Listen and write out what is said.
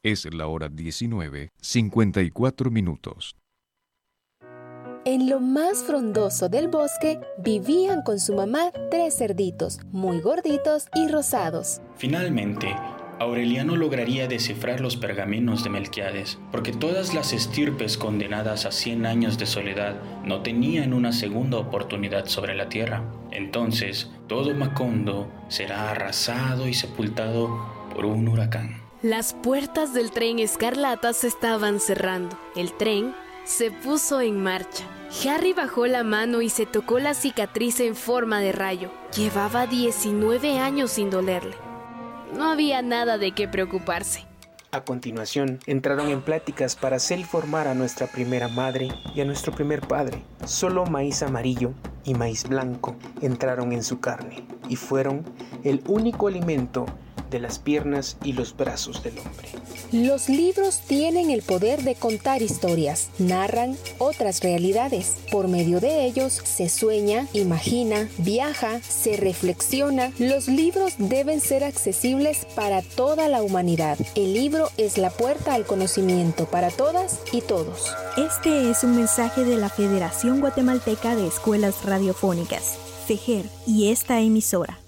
Es la hora 19:54. En lo más frondoso del bosque vivían con su mamá 3 cerditos, muy gorditos y rosados. Finalmente, Aureliano lograría descifrar los pergaminos de Melquiades, porque todas las estirpes condenadas a 100 años de soledad no tenían una segunda oportunidad sobre la tierra. Entonces, todo Macondo será arrasado y sepultado por un huracán. Las puertas del tren Escarlata se estaban cerrando. El tren se puso en marcha. Harry bajó la mano y se tocó la cicatriz en forma de rayo. Llevaba 19 años sin dolerle. No había nada de qué preocuparse. A continuación, entraron en pláticas para hacer y formar a nuestra primera madre y a nuestro primer padre. Solo maíz amarillo y maíz blanco entraron en su carne y fueron el único alimento de las piernas y los brazos del hombre. Los libros tienen el poder de contar historias, narran otras realidades. Por medio de ellos se sueña, imagina, viaja, se reflexiona. Los libros deben ser accesibles para toda la humanidad. El libro es la puerta al conocimiento para todas y todos. Este es un mensaje de la Federación Guatemalteca de Escuelas Radiofónicas, FEGER, y esta emisora.